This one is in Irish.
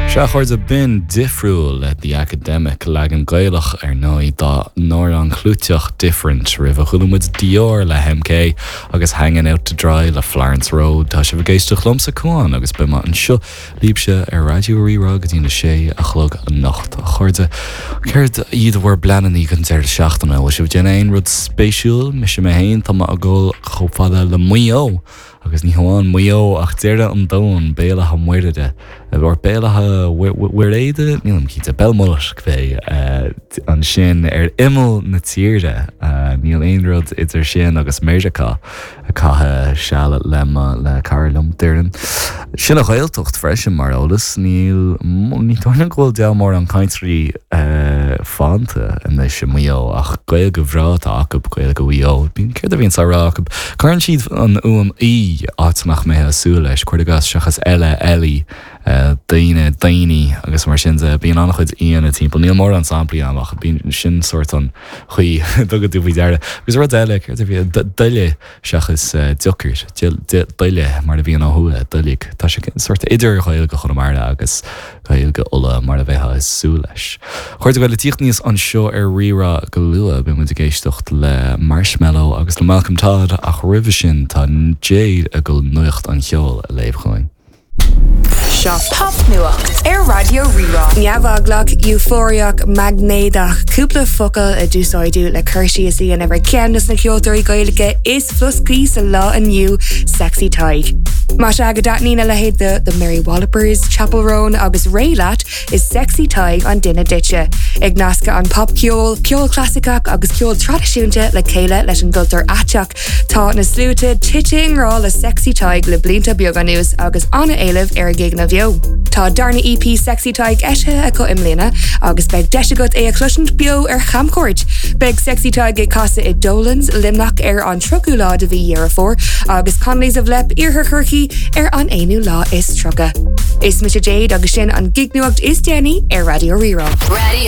Se chuir a bin difriúil le the academic legan gailech nói dá nóir an chlúteach different rih a chulamid Dior le MK agus hanging out to dry le Florence Road tá se bhgéiste chlumsa cuáin agus be mat an seo líbse Radio Rírá go dtína sé a chlog a nacht a chuirde céird iad bhar bleanaí gan teir seachtainna bhil se bh déana rud spéisiúil me se mé héin tá a ggóil chomfada le muo agus ní háin muo ach déire an dóin béle ha muiride bhar béle ha réide nílam cí a belmollis fé an sin imil na tíre níl éonrod idir sin agus méideá a cathe seala lema le carlumm dúran. Sin a ghailtocht freisin mar olalas ní tána ghfuil deamór an caiintrí fanta in lei sin muo ach gail go bhrátá acu gail go bhío. Bín céir a bhíon sa rácab. Cairn siad an UMI átamach mé asú leis chuir agas seachas eile eilí daine agus mar sin bíon annach chud íana timp níl mór an samplaí amach bíon sin sort an chuí dogad dú bhí deire agus ra deile ar bhí duile seachas ducairt duile mar a bhíon áthúla duigh tá sé sort idir chail go chun marla agus chail go ula mar a bheitha isú leis. Chuir go le tíocht níos an seo ar rira go lua be mu a géistecht le Marshmallow agus le Malcolm Todd ach rih sin tá Jade a go nuocht an cheol a léibhchain. Shop Pop nuacht ar Radio Rírá. Neamhaglach euphoriach magnéadach cúpla focail a dúsáidú le chuirsí is íon ever ceannas na ceoltóirí gaeilge is fluscaí sa lá aniu sexy taig. Má se agad datnína le héad the Mary Wallopers, Chapel Roan agus Raylat is sexy taig an duine ditse. Ag nasca an pop ceol clasicach agus ceol tradiisiúnte le céile leis an gultar ateach. Tá na slúte titing rá le sexy taig le blinta bioganús agus anna éileh ar a gig na bheo. Tá darna EP sexy taig eise a co imlína agus beg deisiagat é a cluisiint bio ar chamcoirt. Beg sexy taig é casa i Dolans limnach ar an trochu lá de bhí dhearafór agus conlís a bhlep ar churchaí ar an éanú lá is trocha. Is Mr. Jade agus sin an gig nuacht is Jenny ar Radio Rírá. Radio